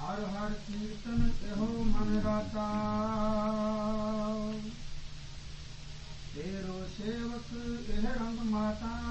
ਹਰ ਹਰ ਕੀਰਤਨ ਇਹੋ ਮਨ ਰਾਤਾ। ਤੇਰੋ ਸੇਵਕ ਇਹ ਰੰਗ ਮਾਤਾ